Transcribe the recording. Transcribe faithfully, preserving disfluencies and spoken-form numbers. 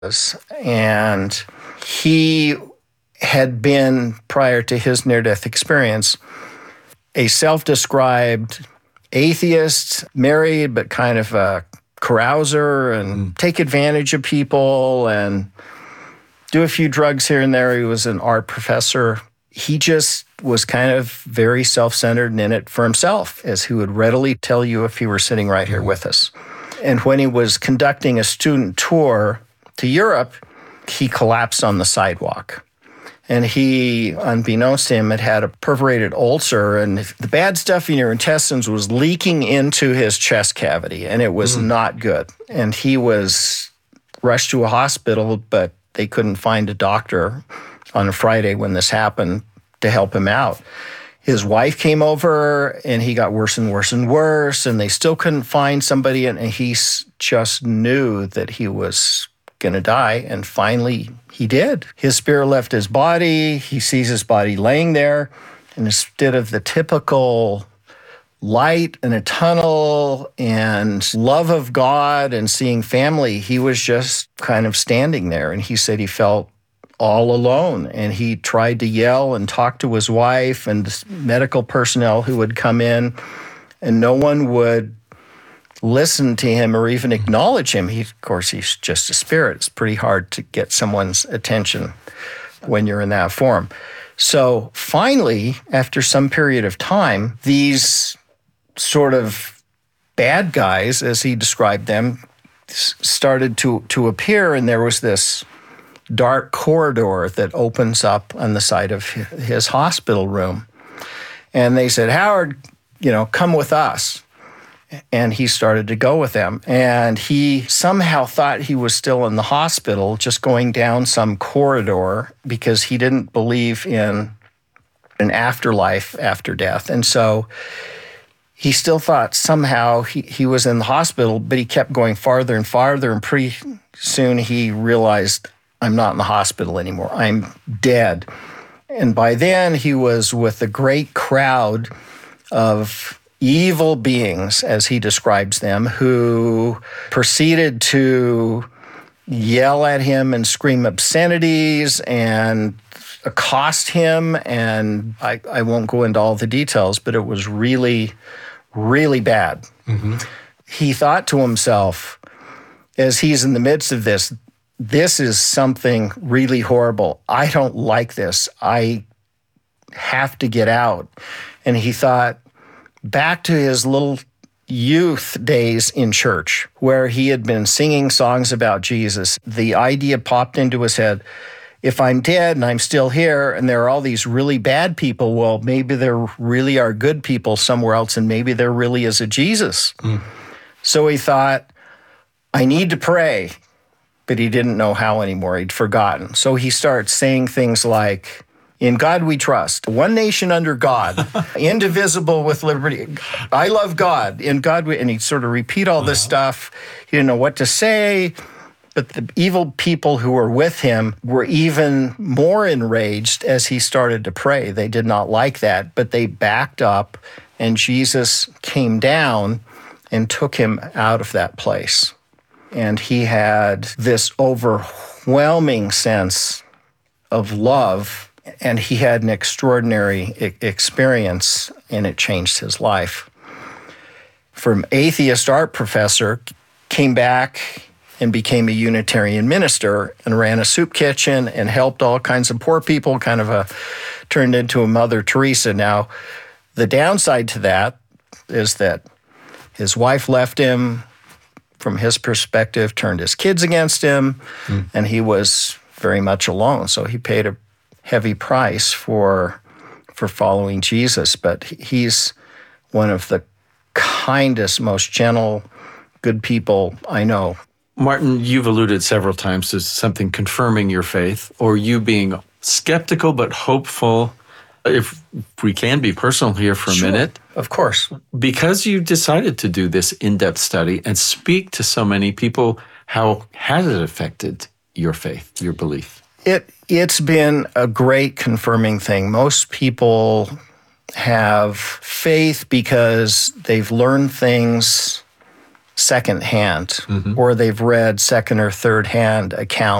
And he had been, prior to his near-death experience, a self-described atheist, married, but kind of a carouser and mm. take advantage of people and do a few drugs here and there. He was an art professor. He just was kind of very self-centered and in it for himself, as he would readily tell you if he were sitting right here with us. And when he was conducting a student tour to Europe, he collapsed on the sidewalk. And he, unbeknownst to him, had had a perforated ulcer, and the bad stuff in your intestines was leaking into his chest cavity, and it was mm. not good. And he was rushed to a hospital, but they couldn't find a doctor on a Friday when this happened to help him out. His wife came over, and he got worse and worse and worse, and they still couldn't find somebody, and he just knew that he was going to die, and finally he did. His spirit left his body. He sees his body laying there, and instead of the typical light in a tunnel and love of God and seeing family, he was just kind of standing there, and he said he felt all alone, and he tried to yell and talk to his wife and medical personnel who would come in, and no one would listen to him or even acknowledge him. He, of course, he's just a spirit. It's pretty hard to get someone's attention when you're in that form. So finally, after some period of time, these sort of bad guys, as he described them, started to, to appear, and there was this dark corridor that opens up on the side of his hospital room. And they said, Howard, you know, come with us. And he started to go with them. And he somehow thought he was still in the hospital, just going down some corridor, because he didn't believe in an afterlife after death. And so he still thought somehow he, he was in the hospital, but he kept going farther and farther. And pretty soon he realized, I'm not in the hospital anymore. I'm dead. And by then he was with a great crowd of evil beings, as he describes them, who proceeded to yell at him and scream obscenities and accost him. And I, I won't go into all the details, but it was really, really bad. Mm-hmm. He thought to himself, as he's in the midst of this, this is something really horrible. I don't like this. I have to get out. And he thought back to his little youth days in church, where he had been singing songs about Jesus. The idea popped into his head, if I'm dead and I'm still here and there are all these really bad people, well, maybe there really are good people somewhere else, and maybe there really is a Jesus. Mm. So he thought, I need to pray. But he didn't know how anymore. He'd forgotten. So he starts saying things like, in God we trust, one nation under God, indivisible with liberty. I love God, in God we, and he'd sort of repeat all this stuff. He didn't know what to say, but the evil people who were with him were even more enraged as he started to pray. They did not like that, but they backed up, and Jesus came down and took him out of that place. And he had this overwhelming sense of love, and he had an extraordinary e- experience, and it changed his life. From atheist art professor, came back and became a Unitarian minister and ran a soup kitchen and helped all kinds of poor people, kind of a turned into a Mother Teresa. Now, the downside to that is that his wife left him, from his perspective, turned his kids against him, mm. and he was very much alone. So he paid a heavy price for for following Jesus. But he's one of the kindest, most gentle, good people I know. Martin, you've alluded several times to something confirming your faith, or you being skeptical but hopeful. If we can be personal here for a Sure. minute. Of course. Because you decided to do this in-depth study and speak to so many people, how has it affected your faith, your belief? It, it's been a great confirming thing. Most people have faith because they've learned things secondhand, or they've read second or third hand accounts